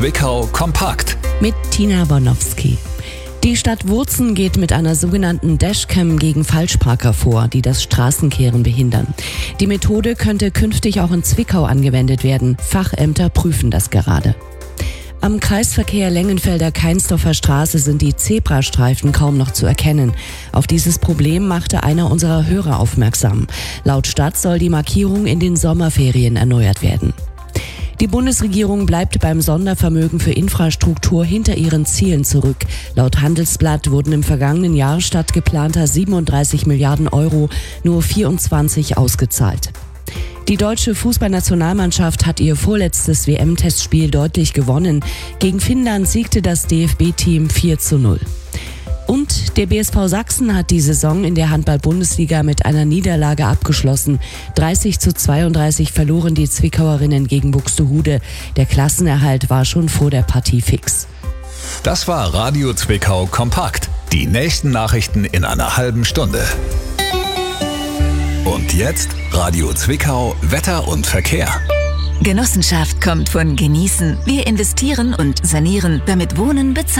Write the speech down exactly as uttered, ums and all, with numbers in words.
Zwickau kompakt mit Tina Bornowski. Die Stadt Wurzen geht mit einer sogenannten Dashcam gegen Falschparker vor, die das Straßenkehren behindern. Die Methode könnte künftig auch in Zwickau angewendet werden. Fachämter prüfen das gerade. Am Kreisverkehr Lengenfelder-Keinsdorfer Straße sind die Zebrastreifen kaum noch zu erkennen. Auf dieses Problem machte einer unserer Hörer aufmerksam. Laut Stadt soll die Markierung in den Sommerferien erneuert werden. Die Bundesregierung bleibt beim Sondervermögen für Infrastruktur hinter ihren Zielen zurück. Laut Handelsblatt wurden im vergangenen Jahr statt geplanter siebenunddreißig Milliarden Euro nur vierundzwanzig ausgezahlt. Die deutsche Fußballnationalmannschaft hat ihr vorletztes W M-Testspiel deutlich gewonnen. Gegen Finnland siegte das D F B-Team vier zu null. Und der B S V Sachsen hat die Saison in der Handball-Bundesliga mit einer Niederlage abgeschlossen. dreißig zu zweiunddreißig verloren die Zwickauerinnen gegen Buxtehude. Der Klassenerhalt war schon vor der Partie fix. Das war Radio Zwickau kompakt. Die nächsten Nachrichten in einer halben Stunde. Und jetzt Radio Zwickau, Wetter und Verkehr. Genossenschaft kommt von Genießen. Wir investieren und sanieren, damit Wohnen bezahlt